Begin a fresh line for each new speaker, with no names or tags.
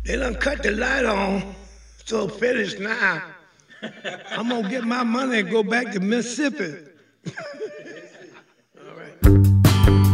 They done cut the light on, so finish now. I'm gonna get my money and go back to Mississippi.